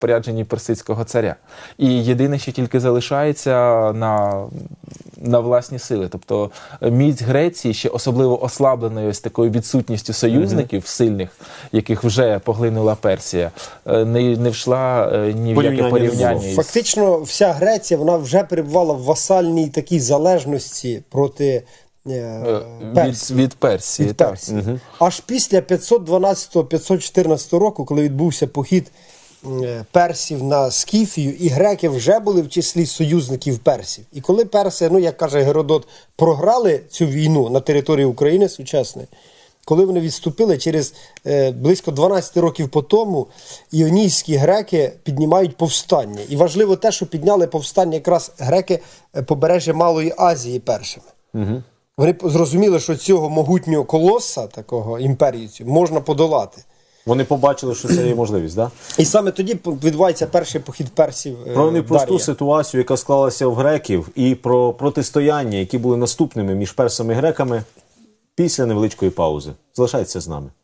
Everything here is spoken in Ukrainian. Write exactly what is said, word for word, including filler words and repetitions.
розпорядженні персидського царя. І єдине, що тільки залишається на, на власні сили. Тобто міць Греції, ще особливо ослабленою ось такою відсутністю союзників mm-hmm. сильних, яких вже поглинула Персія, не, не вшла ні в яке порівняння. Із... Фактично вся Греція, вона вже перебувала в васальній такій залежності проти Від, від Персії. Від Персії. Угу. Аж після п'ятсот дванадцятого - п'ятсот чотирнадцятого року, коли відбувся похід персів на Скіфію, і греки вже були в числі союзників персів. І коли перси, ну як каже Геродот, програли цю війну на території України сучасної, коли вони відступили, через е, близько дванадцять років по тому іонійські греки піднімають повстання. І важливо те, що підняли повстання якраз греки побережжя Малої Азії першими. Угу. Вони зрозуміли, що цього могутнього колоса, такого імперію, можна подолати. Вони побачили, що це є можливість, так? Да? І саме тоді відбувається перший похід персів. Про непросту ситуацію, яка склалася в греків, і про протистояння, які були наступними між персами і греками, після невеличкої паузи. Залишайтеся з нами.